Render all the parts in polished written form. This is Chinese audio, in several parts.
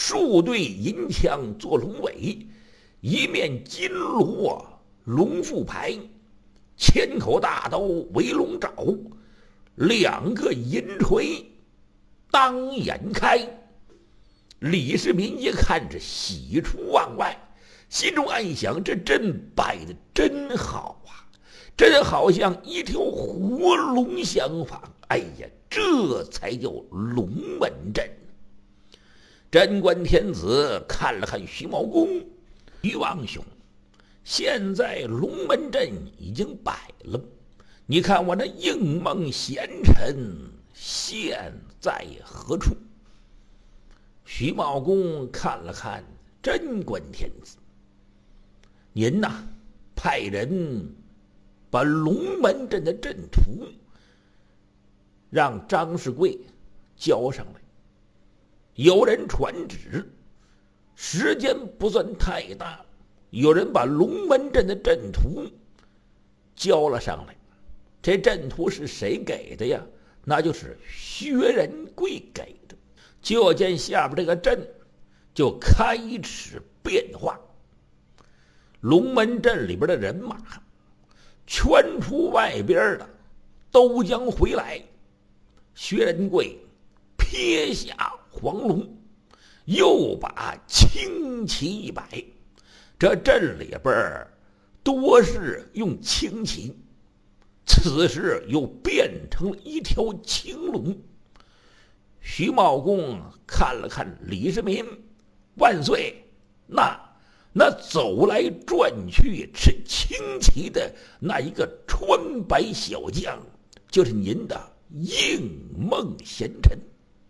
数对银枪做龙尾，一面金锣龙腹牌，千口大刀为龙爪，两个银锤当眼开。李世民一看这喜出望外，心中暗想：这阵摆的真好啊，真好像一条活龙相仿。哎呀，这才叫龙门阵。贞观天子看了看徐茂公，徐王兄，现在龙门阵已经摆了，你看我那应梦贤臣现在何处？徐茂公看了看贞观天子，您呐，派人把龙门阵的阵图让张士贵交上来。有人传旨，时间不算太大，有人把龙门阵的阵图交了上来。这阵图是谁给的呀？那就是薛仁贵给的。就见下边这个阵就开始变化，龙门阵里边的人马圈出外边的都将回来。薛仁贵撇下黄龙，又把轻骑一摆，这阵里边多是用轻骑，此时又变成了一条青龙。徐茂公看了看李世民，万岁，那走来转去吃轻骑的那一个穿白小将，就是您的应梦贤臣。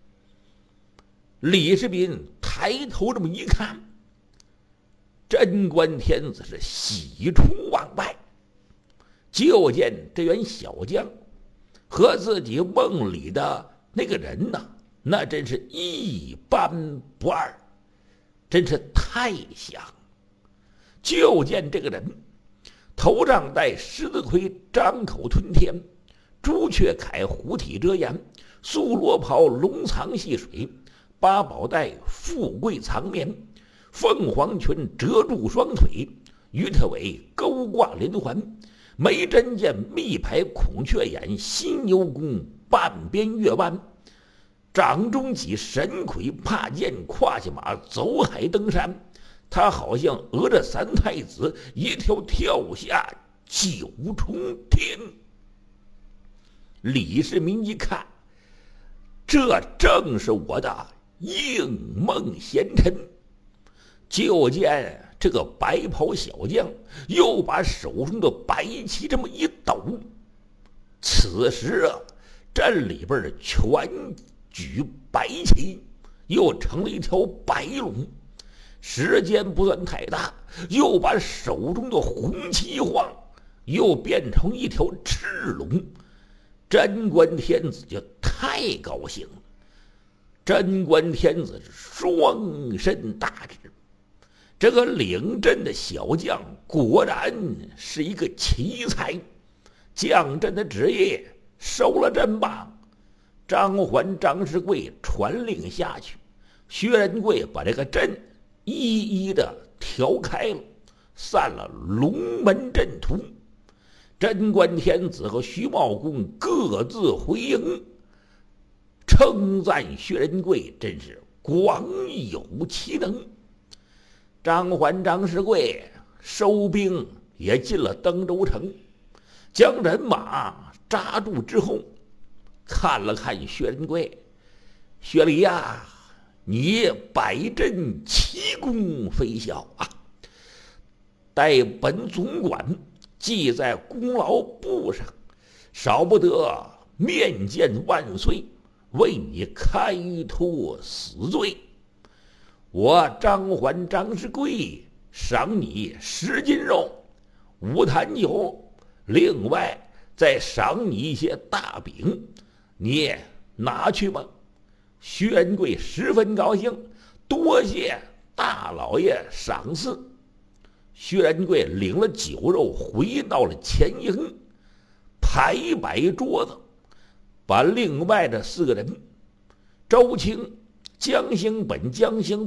李世民抬头这么一看，贞观天子是喜出望外，就见这员小将和自己梦里的那个人呐，那真是一般不二，真是太像。就见这个人头上戴狮子盔，张口吞天，朱雀铠虎体遮颜，素罗袍龙藏细水，八宝带富贵藏棉，凤凰拳遮住双腿，鱼特尾勾挂连环，眉针剑密排孔雀眼，犀牛弓半边月弯，掌中戟神魁怕剑，胯下马走海登山。他好像讹着三太子一条跳下九重天。李世民一看，这正是我的应梦贤臣。就见这个白袍小将又把手中的白旗这么一抖，此时啊，阵里边的全举白旗，又成了一条白龙。时间不算太大，又把手中的红旗一晃，又变成一条赤龙。贞观天子就太高兴了。贞观天子是双身大志，这个领阵的小将果然是一个奇才。将阵的职业收了阵吧。张环、张士贵传令下去，薛仁贵把这个阵一一的调开了，散了龙门阵图。贞观天子和徐茂公各自回应，称赞薛仁贵真是广有其能。张环、张士贵收兵也进了登州城，将人马扎住之后，看了看薛仁贵，薛礼呀，你摆阵奇功非小啊，待本总管记在功劳簿上，少不得面见万岁，为你开脱死罪。我张环、张士贵赏你10斤肉，5坛酒，另外再赏你一些大饼，你拿去吧。薛仁贵十分高兴，多谢大老爷赏赐。薛仁贵领了酒肉回到了前营，排摆桌子，把另外的4个人周清、江兴本、江兴